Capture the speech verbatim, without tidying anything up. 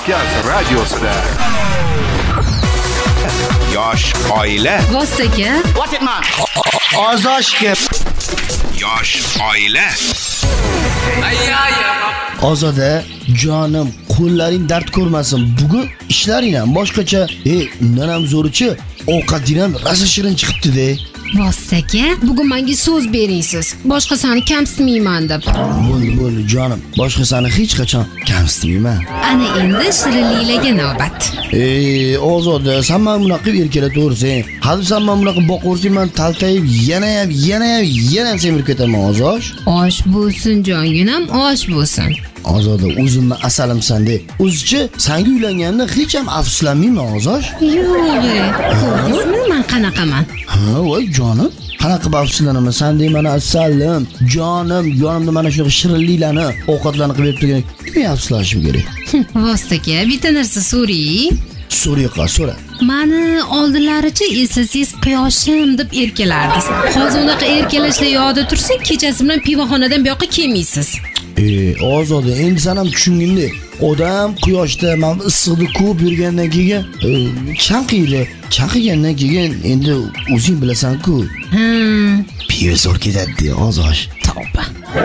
Kavkaz radiosida. Yosh oila. Vostaga. What it man? Ozoshga. Yosh oila. Ozoda, jonim, qo'llaring dard ko'rmasin. Bugun ishlaring ham boshqacha. Ey, undan ham zo'richi, ovqating ham rosa shirin chiqibdi-da. Vostaga, bugun menga so'z beringsiz. Boshqasini kamsitmayman deb. Bo'ldi, bo'ldi jonim. Boshqasini hech qachon kamsitmayman. Ana endi shirinliklarga navbat. Ey, Ozoda, sen men bunaqa qilib erkalataversang, hali sen men bunaqa boqaversang, men taltayib, yana ham, yana ham, yana ham semirib ketaman, Ozosh. Osh bo'lsin, jonginam, osh bo'lsin. Ozoda, o'zimni asalimsan-de. O'zichi, senga uylanganimda hech ham afsuslanmayman, Ozosh. Yo'q, ko'rdingizmi, men qanaqaman? Ha, voy jonim. Qanaqa afsuslanaman? Sen dey mana asalim, jonim, yonimda mana shu shirinliklarni, ovqatlarni qilib turgan. Nima afsuslanishim kerak? Vostaga, bitta narsa so'ring. So'rayqa, so'ra. Mani oldinlaricha eslasangiz quyoshim deb erkalardingiz. Hozir unaqa erkalashlar yodida tursa, kechasi bilan pivoxonadan bu yoqqa kelmaysiz. Ey, Ozoda, endi sen ham tushungingda, odam quyoshda, mana issiqda ko'p yurgandan keyin, chanqiydi. Chanqigandan keyin endi o'zing bilasan-ku. Ha, Pivo zo'r ketadi, Ozosh. tavba.